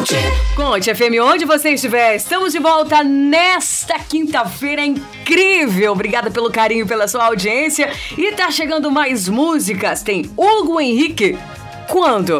Conte FM, onde você estiver, estamos de volta nesta quinta-feira incrível. Obrigada pelo carinho, pela sua audiência. E tá chegando mais músicas. Tem Hugo Henrique. Quando?